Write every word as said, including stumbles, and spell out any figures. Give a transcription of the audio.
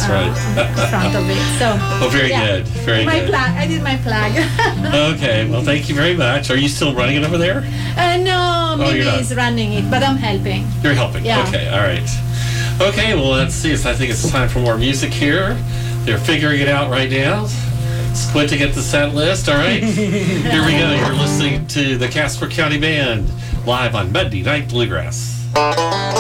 right. in front of it. So, Oh, very yeah. good. Very my good. plug. I did my plug. Okay. Well, thank you very much. Are you still running it over there? uh, no, Oh, you're Mimi not. is running it, but I'm helping. You're helping. Yeah. Okay. All right. Okay. Well, let's see. So I think it's time for more music here. They're figuring it out right now. Squinting at the set list. All right. Here we go. You're listening to the Casper County Band live on Monday Night Bluegrass.